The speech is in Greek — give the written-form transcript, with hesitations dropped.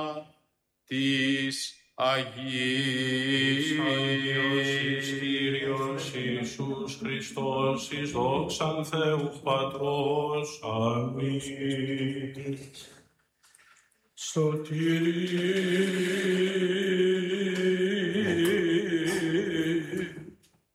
της Αγίας. Κύριος Ιησούς Χριστός, εις δόξαν Θεού Πατρός. Αμήν. Σωτηρία